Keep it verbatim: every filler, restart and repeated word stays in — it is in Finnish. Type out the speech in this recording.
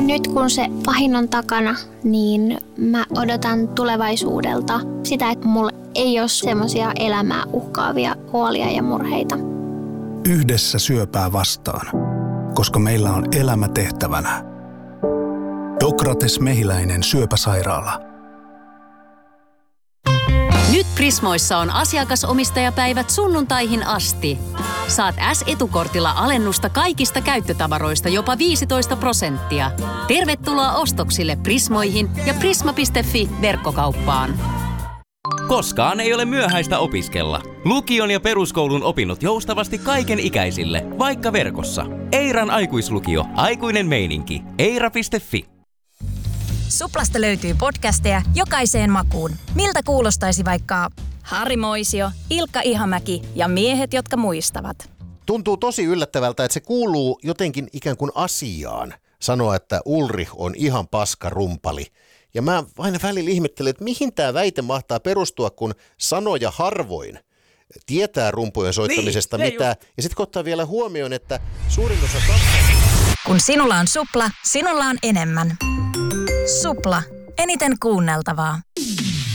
Nyt kun se pahin on takana, niin mä odotan tulevaisuudelta sitä, että mulla ei ole semmoisia elämää uhkaavia huolia ja murheita. Yhdessä syöpää vastaan, koska meillä on elämä tehtävänä. Dokrates Mehiläinen syöpäsairaala. Nyt Prismoissa on asiakasomistajapäivät sunnuntaihin asti. Saat S-etukortilla alennusta kaikista käyttötavaroista jopa viisitoista prosenttia. Tervetuloa ostoksille Prismoihin ja prisma piste fi verkkokauppaan. Koskaan ei ole myöhäistä opiskella. Lukion ja peruskoulun opinnot joustavasti kaiken ikäisille, vaikka verkossa. Eiran aikuislukio, aikuinen meininki. eira piste fi. Suplasta löytyy podcasteja jokaiseen makuun. Miltä kuulostaisi vaikka Harri Moisio, Ilkka Ihamäki ja miehet, jotka muistavat? Tuntuu tosi yllättävältä, että se kuuluu jotenkin ikään kuin asiaan sanoa, että Ulrich on ihan paska rumpali. Ja mä aina välillä ihmettelen, että mihin tämä väite mahtaa perustua, kun sanoja harvoin tietää rumpujen soittamisesta niin, mitään. Ja sitten kun ottaa vielä huomioon, että suurin osa... Kun sinulla on Supla, sinulla on enemmän. Supla. Eniten kuunneltavaa.